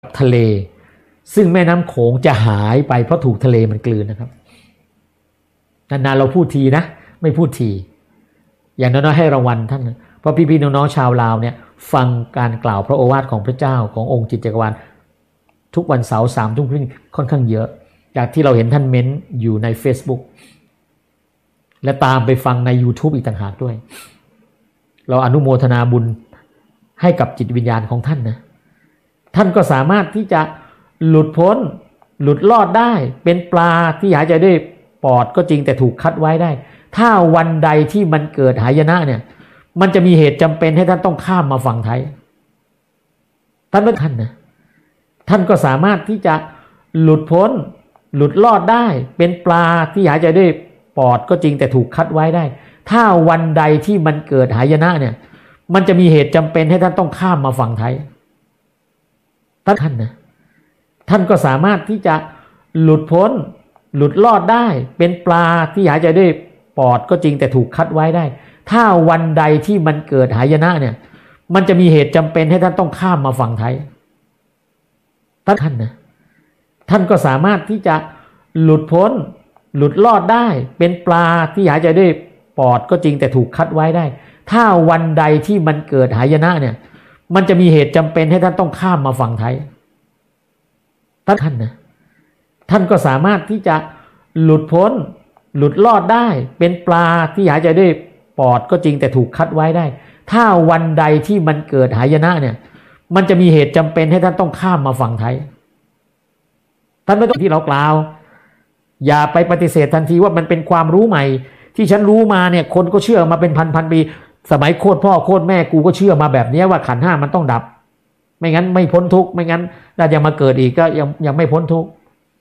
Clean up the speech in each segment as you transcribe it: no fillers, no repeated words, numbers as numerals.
ทะเลซึ่งแม่น้ำโขงจะหายไปเพราะถูกทะเลมันกลืนนะครับนานๆเราพูดทีนะไม่พูดทีอย่างน้อยๆให้รางวัลท่านเพราะพี่ๆน้องๆชาวลาวเนี่ยฟังการกล่าวพระโอวาทของพระเจ้าขององค์จิตจักรวาลทุกวันเสาร์ 3 ทุ่มครึ่งค่อนข้างเยอะจากที่เราเห็นท่านเม้นอยู่ใน Facebook และตามไปฟังใน YouTube อีกต่างหากด้วยเราอนุโมทนาบุญให้กับจิตวิญญาณของท่านนะท่านก็สามารถที่จะหลุดพ้นหลุดรอดได้เป็นปลาที่หายใจด้วยปอดก็จริงแต่ถูกคัดไว้ได้ถ้าวันใดที่มันเกิดหายนะเนี่ยมันจะมีเหตุจำเป็นให้ท่านต้องข้ามมาฝั่งไทยท่านไม่ท่านนะท่านก็สามารถที่จะหลุดพ้นหลุดรอดได้เป็นปลาที่หายใจด้วยปอดก็จริงแต่ถูกคัดไว้ได้ถ้าวันใดที่มันเกิดหายนะเนี่ยมันจะมีเหตุจำเป็นให้ท่านต้องข้ามมาฝั่งไทยท่านนะท่านก็สามารถที่จะหลุดพ้นหลุดรอดได้เป็นปลาที่หายใจด้วยปอดก็จริงแต่ถูกคัดไว้ได้ถ้าวันใดที่มันเกิดหายนะเนี่ยมันจะมีเหตุจำเป็นให้ท่านต้องข้ามมาฝั่งไทยท่านนะท่านก็สามารถที่จะหลุดพ้นหลุดรอดได้เป็นปลาที่หายใจด้วยปอดก็จริงแต่ถูกคัดไว้ได้ถ้าวันใดที่มันเกิดหายนะเนี่ยมันจะมีเหตุจำเป็นให้ท่านต้องข้ามมาฝั่งไทยท่านนะท่านก็สามารถที่จะหลุดพ้นหลุดรอดได้เป็นปลาที่หายใจด้วยปอดก็จริงแต่ถูกคัดไว้ได้ถ้าวันใดที่มันเกิดหายนะเนี่ยมันจะมีเหตุจำเป็นให้ท่านต้องข้ามมาฝั่งไทยท่านไม่ต้องที่เรากล่าวอย่าไปปฏิเสธทันทีว่ามันเป็นความรู้ใหม่ที่ฉันรู้มาเนี่ยคนก็เชื่อมาเป็นพันปีสมัยโคตรพ่อโคตรแม่กูก็เชื่อมาแบบนี้ว่าขันธ์ห้ามันต้องดับไม่งั้นไม่พ้นทุกข์ไม่งั้นถ้ายังมาเกิดอีกก็ยังไม่พ้นทุกข์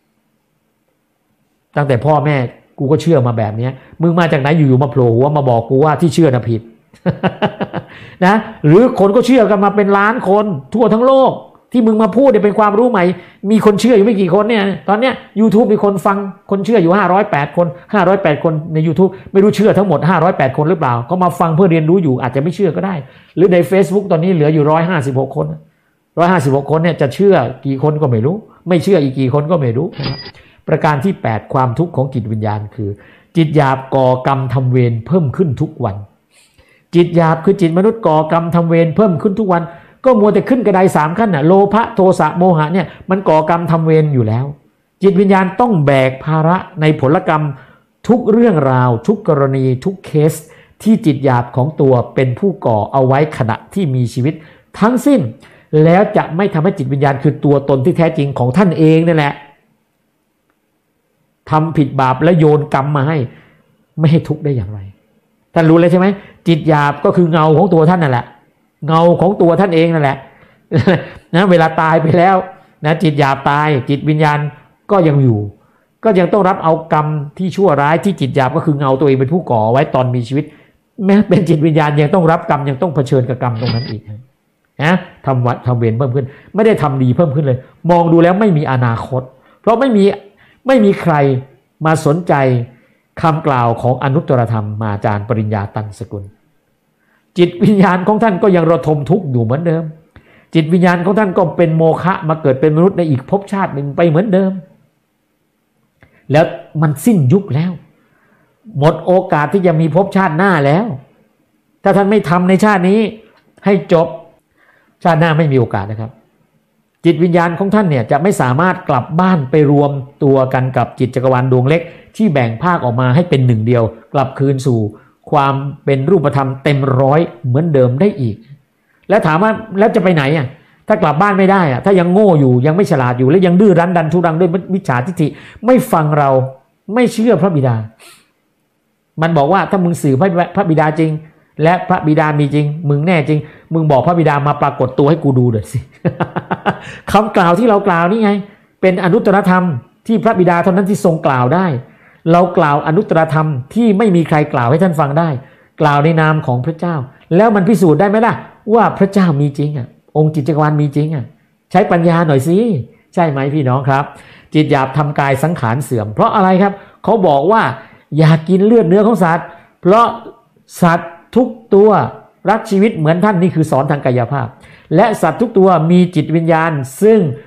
ตั้งแต่พ่อแม่กูก็เชื่อมาแบบนี้มึงมาจากไหนอยู่ๆมาโผล่หัวมาบอกกูว่าที่เชื่อน่ะผิด นะหรือคนก็เชื่อกันมาเป็นล้านคนทั่วทั้งโลกที่มึงมาพูดเนี่ยเป็นความรู้ใหม่มีคนเชื่ออยู่ไม่กี่คนเนี่ยตอนเนี้ย YouTube มีคนฟังคนเชื่ออยู่508คน508คนใน YouTube ไม่รู้เชื่อทั้งหมด508คนหรือเปล่าก็มาฟังเพื่อเรียนรู้อยู่อาจจะไม่เชื่อก็ได้หรือใน Facebook ตอนนี้เหลืออยู่156คน156คนเนี่ยจะเชื่อกี่คนก็ไม่รู้ไม่เชื่ออีกกี่คนก็ไม่รู้นะครับประการที่8ความทุกข์ของจิตวิญญาณคือจิตหยาบก่อกรรมทำเวรเพิ่มขึ้นทุกวันจิตหยาบคือจิตมนุษย์ก่อกรรมทำเวรเพิ่มขึ้นทุกวันก็มัวแต่ขึ้นกระได3ขั้นน่ะโลภะโทสะโมหะเนี่ยมันก่อกรรมทำเวรอยู่แล้วจิตวิญญาณต้องแบกภาระในผลกรรมทุกเรื่องราวทุกกรณีทุกเคสที่จิตหยาบของตัวเป็นผู้ก่อเอาไว้ขณะที่มีชีวิตทั้งสิ้นแล้วจะไม่ทำให้จิตวิญญาณคือตัวตนที่แท้จริงของท่านเองนั่นแหละทำผิดบาปและโยนกรรมมาให้ไม่ให้ทุกข์ได้อย่างไรท่านรู้เลยใช่ไหมจิตหยาบก็คือเงาของตัวท่านนั่นแหละเงาของตัวท่านเองนั่นแหละนะเวลาตายไปแล้วนะจิตหยาบตายจิตวิญญาณก็ยังอยู่ก็ยังต้องรับเอากรรมที่ชั่วร้ายที่จิตหยาบก็คือเงาตัวเองเป็นผู้ก่อไว้ตอนมีชีวิตแม้เป็นจิตวิญญาณยังต้องรับกรรมยังต้องเผชิญกับกรรมตรงนั้นอีกนะทำเวรเพิ่มขึ้นไม่ได้ทำดีเพิ่มขึ้นเลยมองดูแล้วไม่มีอนาคตเพราะไม่มีใครมาสนใจคำกล่าวของอนุตตรธรรมมาอาจารย์ปริญญาตันสกุลจิตวิญญาณของท่านก็ยังระทมทุกข์อยู่เหมือนเดิมจิตวิญญาณของท่านก็เป็นโมฆะมาเกิดเป็นมนุษย์ในอีกภพชาติหนึ่งไปเหมือนเดิมแล้วมันสิ้นยุคแล้วหมดโอกาสที่จะมีภพชาติหน้าแล้วถ้าท่านไม่ทำในชาตินี้ให้จบชาติหน้าไม่มีโอกาสนะครับจิตวิญญาณของท่านเนี่ยจะไม่สามารถกลับบ้านไปรวมตัวกันกับจิตจักรวาลดวงเล็กที่แบ่งภาคออกมาให้เป็นหนึ่งเดียวกลับคืนสู่ความเป็นรูปธรรมเต็มร้อยเหมือนเดิมได้อีกแล้วถามว่าแล้วจะไปไหนอ่ะถ้ากลับบ้านไม่ได้อ่ะถ้ายังโง่อยู่ยังไม่ฉลาดอยู่และยังดื้อรั้นดันทุรังด้วยมิจฉาทิฏฐิไม่ฟังเราไม่เชื่อพระบิดามันบอกว่าถ้ามึงสื่อพระบิดาจริงและพระบิดามีจริงมึงแน่จริงมึงบอกพระบิดามาปรากฏตัวให้กูดูหน่อยสิ คำกล่าวที่เรากล่าวนี่ไงเป็นอนุตตรธรรมที่พระบิดาเท่านั้นที่ทรงกล่าวได้เรากล่าวอนุตตรธรรมที่ไม่มีใครกล่าวให้ท่านฟังได้กล่าวในนามของพระเจ้าแล้วมันพิสูจน์ได้ไหมล่ะว่าพระเจ้ามีจริงอ่ะองค์จิตจักรวาลมีจริงอ่ะใช้ปัญญาหน่อยสิใช่ไหมพี่น้องครับจิตหยาบทำกายสังขารเสื่อมเพราะอะไรครับเขาบอกว่าอย่ากินเลือดเนื้อของสัตว์เพราะสัตว์ทุกตัวรักชีวิตเหมือนท่านนี่คือสอนทางกายภาพและสัตว์ทุกตัวมีจิตวิญญาณซึ่ง